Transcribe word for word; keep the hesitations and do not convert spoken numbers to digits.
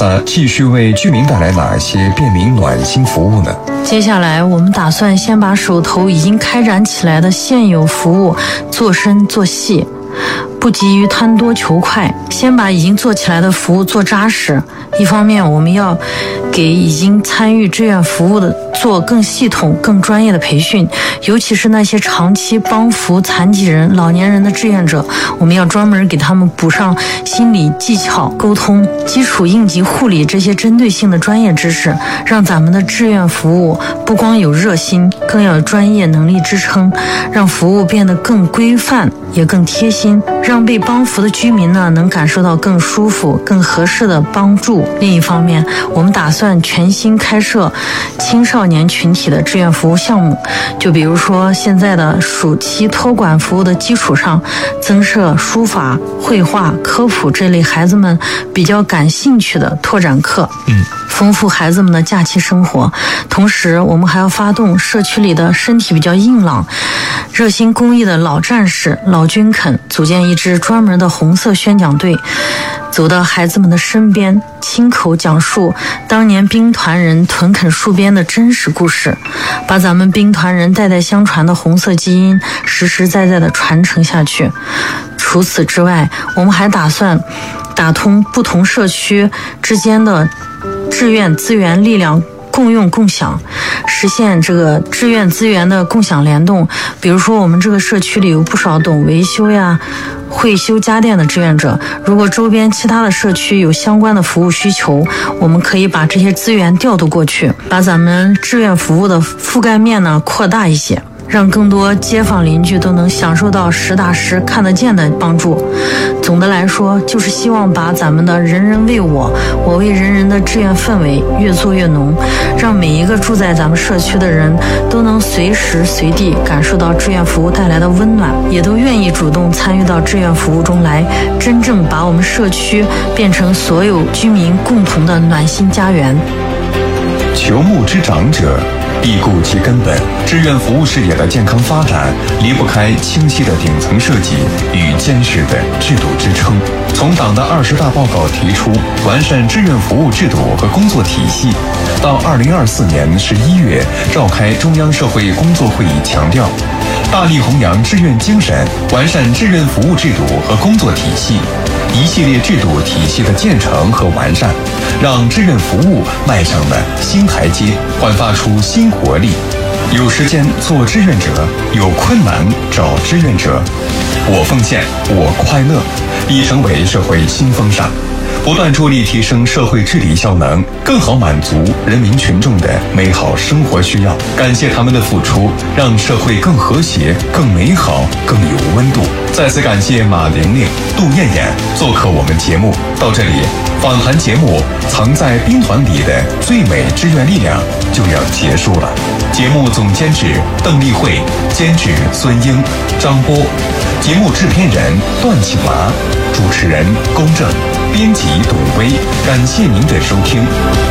那继续为居民带来哪些便民暖心服务呢？ 接下来我们打算先把手头已经开展起来的现有服务做深做细，不急于贪多求快，先把已经做起来的服务做扎实。一方面我们要给已经参与志愿服务的做更系统更专业的培训，尤其是那些长期帮扶残疾人老年人的志愿者，我们要专门给他们补上心理技巧、沟通、基础应急护理这些针对性的专业知识，让咱们的志愿服务不光有热心，更要有专业能力支撑，让服务变得更规范也更贴心，让被帮扶的居民呢能感受到更舒服更合适的帮助。另一方面，我们打算全新开设青少年群体的志愿服务项目，就比如说现在的暑期托管服务的基础上，增设书法、绘画、科普这类孩子们比较感兴趣的拓展课，嗯，丰富孩子们的假期生活。同时我们还要发动社区里的身体比较硬朗、热心公益的老战士、老军肯，组建一支专门的红色宣讲队，走到孩子们的身边，亲口讲述当年兵团人屯垦戍边的真实故事，把咱们兵团人代代相传的红色基因实实在在的传承下去。除此之外，我们还打算打通不同社区之间的志愿资源力量共用共享，实现这个志愿资源的共享联动。比如说我们这个社区里有不少懂维修呀、会修家电的志愿者，如果周边其他的社区有相关的服务需求，我们可以把这些资源调度过去，把咱们志愿服务的覆盖面呢扩大一些，让更多街坊邻居都能享受到实打实看得见的帮助。总的来说，就是希望把咱们的人人为我，我为人人的志愿氛围越做越浓，让每一个住在咱们社区的人都能随时随地感受到志愿服务带来的温暖，也都愿意主动参与到志愿服务中来，真正把我们社区变成所有居民共同的暖心家园。 求木之长者，必顾其根本。志愿服务事业的健康发展离不开清晰的顶层设计与坚实的制度支撑。从党的二十大报告提出完善志愿服务制度和工作体系，到二零二四年十一月召开中央社会工作会议强调，大力弘扬志愿精神，完善志愿服务制度和工作体系，一系列制度体系的建成和完善，让志愿服务迈上了新台阶，焕发出新活力。有时间做志愿者，有困难找志愿者。我奉献，我快乐，已成为社会新风尚。不断助力提升社会治理效能，更好满足人民群众的美好生活需要。感谢他们的付出，让社会更和谐、更美好、更有温度。再次感谢马玲玲、杜艳艳做客我们节目。到这里，访谈节目《藏在兵团里的最美志愿力量》就要结束了。节目总监制邓丽慧，监制孙英、张波，节目制片人段庆娃，主持人龚正，编辑董威。感谢您的收听。